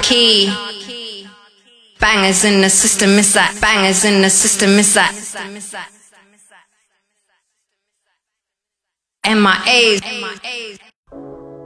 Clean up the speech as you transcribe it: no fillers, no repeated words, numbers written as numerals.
key. Bangers in the system, miss that. Bangers in the system, miss that. MIAs.